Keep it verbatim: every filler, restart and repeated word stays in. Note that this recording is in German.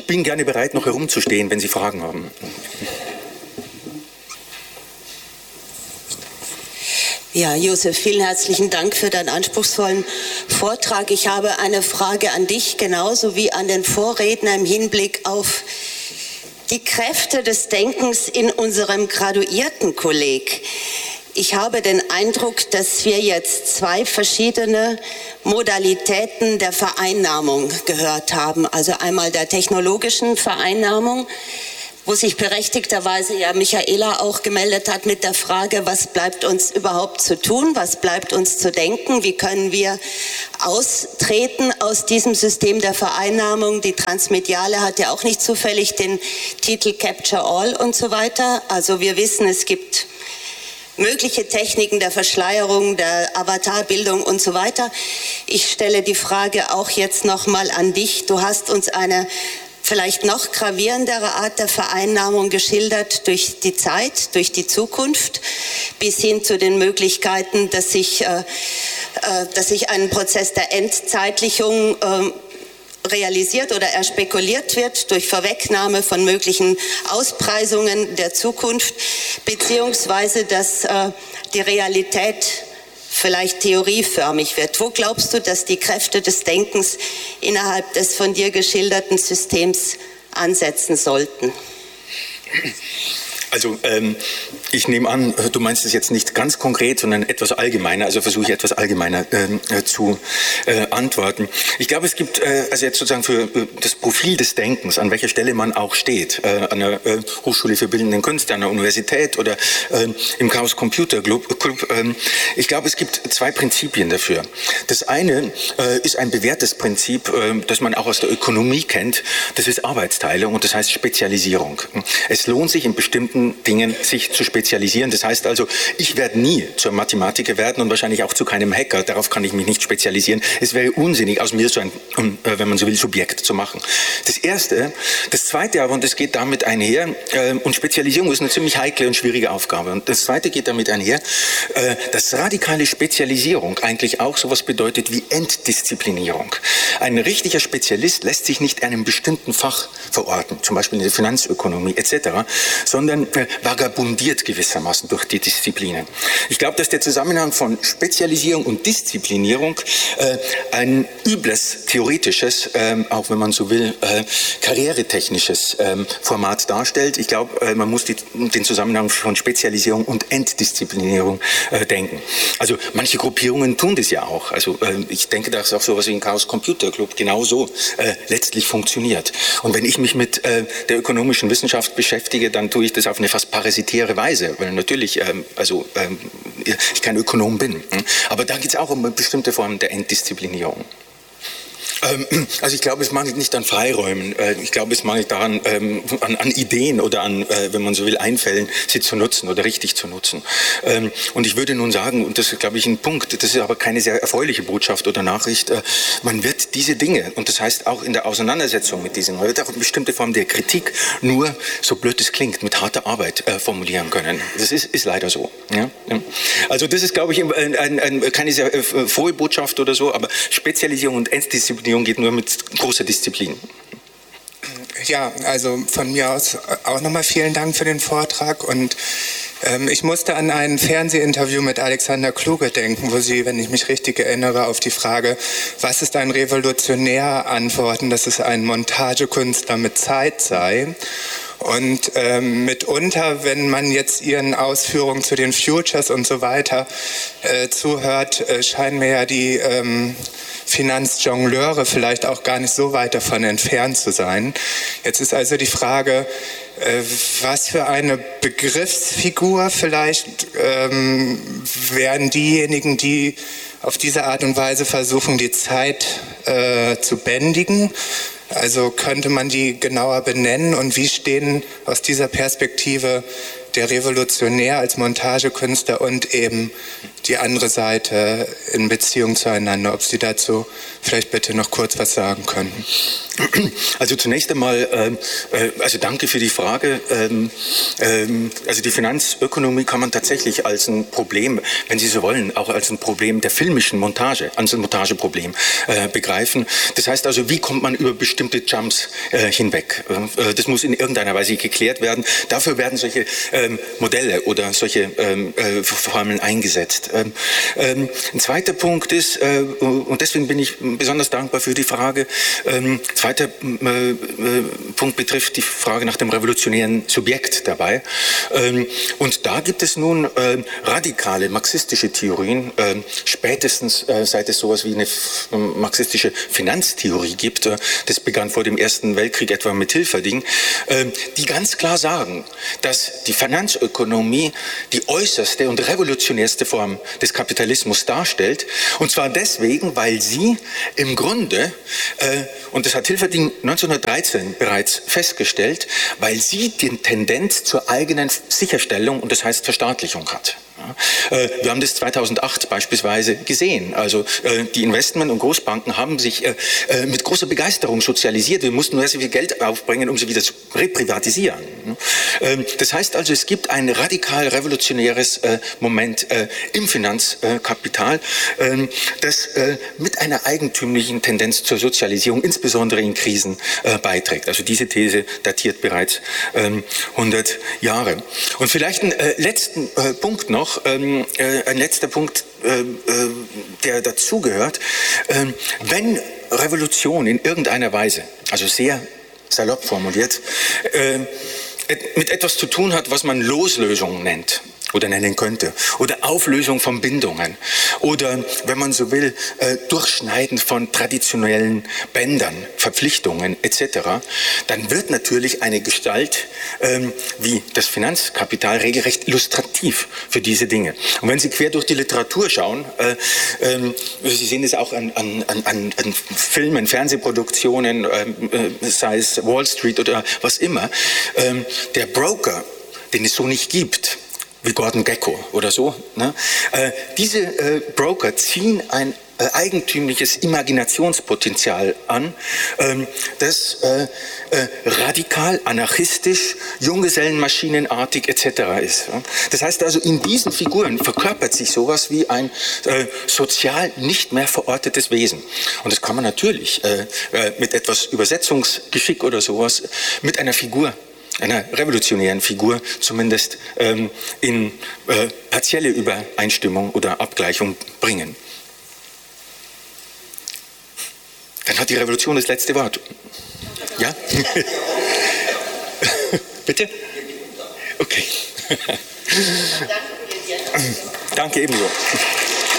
bin gerne bereit, noch herumzustehen, wenn Sie Fragen haben. Ja, Josef, vielen herzlichen Dank für deinen anspruchsvollen Vortrag. Ich habe eine Frage an dich, genauso wie an den Vorredner im Hinblick auf die Kräfte des Denkens in unserem Graduiertenkolleg. Ich habe den Eindruck, dass wir jetzt zwei verschiedene Modalitäten der Vereinnahmung gehört haben. Also einmal der technologischen Vereinnahmung, wo sich berechtigterweise ja Michaela auch gemeldet hat mit der Frage, was bleibt uns überhaupt zu tun, was bleibt uns zu denken, wie können wir austreten aus diesem System der Vereinnahmung. Die Transmediale hat ja auch nicht zufällig den Titel Capture All und so weiter. Also wir wissen, es gibt mögliche Techniken der Verschleierung, der Avatarbildung und so weiter. Ich stelle die Frage auch jetzt nochmal an dich. Du hast uns eine vielleicht noch gravierendere Art der Vereinnahmung geschildert durch die Zeit, durch die Zukunft, bis hin zu den Möglichkeiten, dass sich, äh, äh, dass sich ein Prozess der Endzeitlichung äh, realisiert oder erspekuliert wird durch Vorwegnahme von möglichen Auspreisungen der Zukunft, beziehungsweise dass äh, die Realität vielleicht theorieförmig wird. Wo glaubst du, dass die Kräfte des Denkens innerhalb des von dir geschilderten Systems ansetzen sollten? Also ähm, ich nehme an, du meinst es jetzt nicht ganz konkret, sondern etwas allgemeiner, also versuche ich etwas allgemeiner äh, zu äh, antworten. Ich glaube, es gibt äh, also jetzt sozusagen für äh, das Profil des Denkens, an welcher Stelle man auch steht, äh, an der äh, Hochschule für Bildende Künste, an der Universität oder äh, im Chaos Computer Club. Club äh, ich glaube, es gibt zwei Prinzipien dafür. Das eine äh, ist ein bewährtes Prinzip, äh, das man auch aus der Ökonomie kennt, das ist Arbeitsteilung und das heißt Spezialisierung. Es lohnt sich in bestimmten Dingen sich zu spezialisieren. Das heißt also, ich werde nie zur Mathematiker werden und wahrscheinlich auch zu keinem Hacker. Darauf kann ich mich nicht spezialisieren. Es wäre unsinnig, aus mir so ein, wenn man so will, Subjekt zu machen. Das Erste. Das Zweite aber, und das geht damit einher, und Spezialisierung ist eine ziemlich heikle und schwierige Aufgabe. Und das Zweite geht damit einher, dass radikale Spezialisierung eigentlich auch sowas bedeutet wie Entdisziplinierung. Ein richtiger Spezialist lässt sich nicht einem bestimmten Fach verorten, zum Beispiel in der Finanzökonomie et cetera, sondern vagabundiert gewissermaßen durch die Disziplinen. Ich glaube, dass der Zusammenhang von Spezialisierung und Disziplinierung äh, ein übles, theoretisches, äh, auch wenn man so will, äh, karrieretechnisches äh, Format darstellt. Ich glaube, äh, man muss die, den Zusammenhang von Spezialisierung und Entdisziplinierung äh, denken. Also manche Gruppierungen tun das ja auch. Also äh, ich denke, dass auch sowas wie ein Chaos Computer Club genauso äh, letztlich funktioniert. Und wenn ich mich mit äh, der ökonomischen Wissenschaft beschäftige, dann tue ich das auf eine fast parasitäre Weise, weil natürlich, ähm, also ähm, ich kein Ökonom bin. Aber da geht es auch um eine bestimmte Form der Entdisziplinierung. Also ich glaube, es mangelt nicht an Freiräumen. Ich glaube, es mangelt daran, an, an Ideen oder an, wenn man so will, Einfällen, sie zu nutzen oder richtig zu nutzen. Und ich würde nun sagen, und das ist, glaube ich, ein Punkt, das ist aber keine sehr erfreuliche Botschaft oder Nachricht, man wird diese Dinge, und das heißt auch in der Auseinandersetzung mit diesen, man wird auch eine bestimmte Form der Kritik nur, so blöd es klingt, mit harter Arbeit formulieren können. Das ist, ist leider so. Ja? Also das ist, glaube ich, ein, ein, ein, keine sehr frohe Botschaft oder so, aber Spezialisierung und Entdisziplinierung geht nur mit großer Disziplin. Ja, also von mir aus auch nochmal vielen Dank für den Vortrag und ähm, ich musste an ein Fernsehinterview mit Alexander Kluge denken, wo Sie, wenn ich mich richtig erinnere, auf die Frage, was ist ein Revolutionär, antworten, dass es ein Montagekünstler mit Zeit sei. Und ähm, mitunter, wenn man jetzt Ihren Ausführungen zu den Futures und so weiter äh, zuhört, äh, scheinen mir ja die ähm, Finanzjongleure vielleicht auch gar nicht so weit davon entfernt zu sein. Jetzt ist also die Frage, äh, was für eine Begriffsfigur vielleicht ähm, wären diejenigen, die auf diese Art und Weise versuchen, die Zeit äh, zu bändigen. Also könnte man die genauer benennen und wie stehen aus dieser Perspektive der Revolutionär als Montagekünstler und eben die andere Seite in Beziehung zueinander. Ob Sie dazu vielleicht bitte noch kurz was sagen könnten. Also zunächst einmal, ähm, äh, also danke für die Frage. Ähm, ähm, also die Finanzökonomie kann man tatsächlich als ein Problem, wenn Sie so wollen, auch als ein Problem der filmischen Montage, als ein Montageproblem äh, begreifen. Das heißt also, wie kommt man über bestimmte Jumps äh, hinweg? Äh, das muss in irgendeiner Weise geklärt werden. Dafür werden solche ähm, Modelle oder solche ähm, äh, Formeln eingesetzt. Ähm, ähm, ein zweiter Punkt ist, äh, und deswegen bin ich besonders dankbar für die Frage, ähm, zweiter äh, äh, Punkt betrifft die Frage nach dem revolutionären Subjekt dabei. Ähm, und da gibt es nun äh, radikale marxistische Theorien, äh, spätestens äh, seit es sowas wie eine f- marxistische Finanztheorie gibt, äh, das begann vor dem Ersten Weltkrieg etwa mit Hilferding, äh, die ganz klar sagen, dass die Finanzökonomie die äußerste und revolutionärste Form des Kapitalismus darstellt. Und zwar deswegen, weil sie im Grunde, äh, und das hat Hilferding neunzehnhundertdreizehn bereits festgestellt, weil sie die Tendenz zur eigenen Sicherstellung und das heißt Verstaatlichung hat. Ja, äh, wir haben das zweitausendacht beispielsweise gesehen. Also äh, die Investment- und Großbanken haben sich äh, äh, mit großer Begeisterung sozialisiert. Wir mussten nur sehr viel Geld aufbringen, um sie wieder zu reprivatisieren. Ähm, das heißt also, es gibt ein radikal revolutionäres äh, Moment äh, im Finanzkapital, äh, das äh, mit einer eigentümlichen Tendenz zur Sozialisierung, insbesondere in Krisen, äh, beiträgt. Also diese These datiert bereits ähm, hundert Jahre. Und vielleicht einen äh, letzten äh, Punkt noch. Ähm, äh, ein letzter Punkt, äh, äh, der dazugehört. Ähm, wenn Revolution in irgendeiner Weise, also sehr salopp formuliert, äh, mit etwas zu tun hat, was man Loslösung nennt oder nennen könnte, oder Auflösung von Bindungen oder, wenn man so will, äh, Durchschneiden von traditionellen Bändern, Verpflichtungen et cetera, dann wird natürlich eine Gestalt ähm, wie das Finanzkapital regelrecht illustrativ für diese Dinge. Und wenn Sie quer durch die Literatur schauen, äh, ähm, Sie sehen es auch an, an, an, an Filmen, Fernsehproduktionen, äh, sei es Wall Street oder was immer, äh, der Broker, den es so nicht gibt, wie Gordon Gekko oder so. Ne? Äh, diese äh, Broker ziehen ein äh, eigentümliches Imaginationspotenzial an, ähm, das äh, äh, radikal, anarchistisch, junggesellenmaschinenartig et cetera ist. Ja? Das heißt also, in diesen Figuren verkörpert sich sowas wie ein äh, sozial nicht mehr verortetes Wesen. Und das kann man natürlich äh, äh, mit etwas Übersetzungsgeschick oder sowas, mit einer Figur, einer revolutionären Figur zumindest ähm, in äh, partielle Übereinstimmung oder Abgleichung bringen. Dann hat die Revolution das letzte Wort. Ja? Bitte? Okay. Danke ebenso.